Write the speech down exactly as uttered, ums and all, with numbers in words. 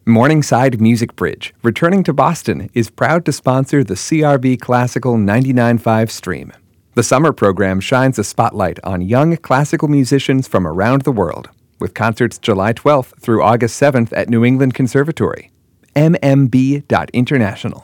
Morningside Music Bridge, returning to Boston, is proud to sponsor the C R V Classical ninety-nine point five stream. The summer program shines a spotlight on young classical musicians from around the world, with concerts July twelfth through August seventh at New England Conservatory. m m b dot international